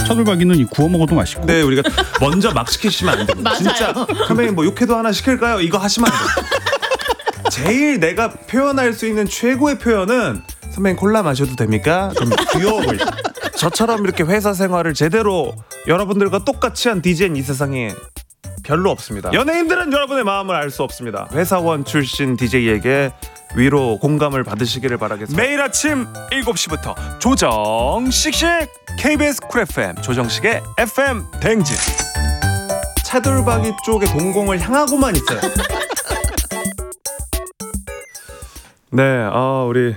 차돌박이는 이 구워 먹어도 맛있고. 네, 우리가 먼저 막 시키시면 안 됩니다. 진짜 선배님 뭐 육회도 하나 시킬까요? 이거 하시면 안 돼요. 제일 내가 표현할 수 있는 최고의 표현은 선배님 콜라 마셔도 됩니까? 좀 귀여워 보이죠. 저처럼 이렇게 회사 생활을 제대로 여러분들과 똑같이 한 DJ는 이 세상에 별로 없습니다. 연예인들은 여러분의 마음을 알 수 없습니다. 회사원 출신 DJ에게 위로 공감을 받으시기를 바라겠습니다. 매일 아침 7시부터 조정식식 KBS 쿨 FM 조정식의 FM 대행진. 차돌박이 쪽의 동공을 향하고만 있어요. 네, 우리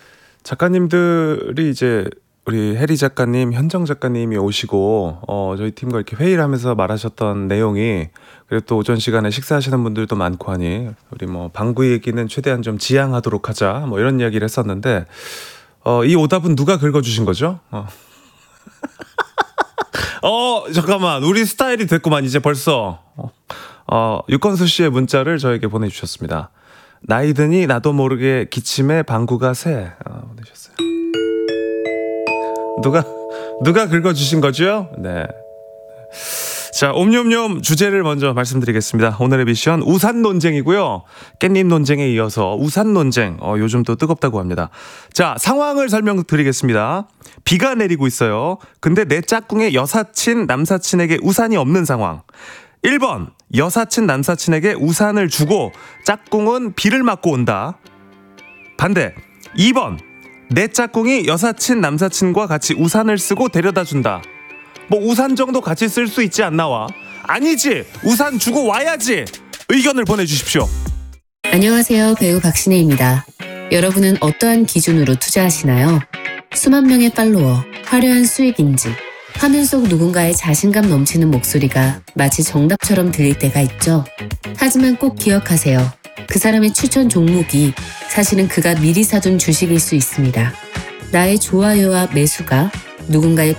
작가님들이 이제 우리 해리 작가님, 현정 작가님이 오시고 저희 팀과 이렇게 회의를 하면서 말하셨던 내용이, 그리고 또 오전 시간에 식사하시는 분들도 많고 하니 우리 뭐 방구 얘기는 최대한 좀 지양하도록 하자, 뭐 이런 이야기를 했었는데 이 오답은 누가 긁어주신 거죠? 잠깐만, 우리 스타일이 됐구만 이제 벌써. 육건수 씨의 문자를 저에게 보내주셨습니다. 나이 드니 나도 모르게 기침에 방구가 새. 보내셨어요. 누가 긁어주신 거죠? 네. 자, 옴뇸뇸 주제를 먼저 말씀드리겠습니다. 오늘의 미션 우산 논쟁이고요. 깻잎 논쟁에 이어서 우산 논쟁, 요즘 또 뜨겁다고 합니다. 자, 상황을 설명드리겠습니다. 비가 내리고 있어요. 근데 내 짝꿍의 여사친, 남사친에게 우산이 없는 상황. 1번, 여사친, 남사친에게 우산을 주고 짝꿍은 비를 맞고 온다. 반대, 2번, 내 짝꿍이 여사친, 남사친과 같이 우산을 쓰고 데려다 준다. 뭐 우산 정도 같이 쓸 수 있지 않나와? 아니지, 우산 주고 와야지. 의견을 보내주십시오. 안녕하세요, 배우 박신혜입니다. 여러분은 어떠한 기준으로 투자하시나요? 수만 명의 팔로워, 화려한 수익인지, 화면 속 누군가의 자신감 넘치는 목소리가 마치 정답처럼 들릴 때가 있죠. 하지만 꼭 기억하세요. 그 사람의 추천 종목이 사실은 그가 미리 사둔 주식일 수 있습니다. 나의 좋아요와 매수가 누군가의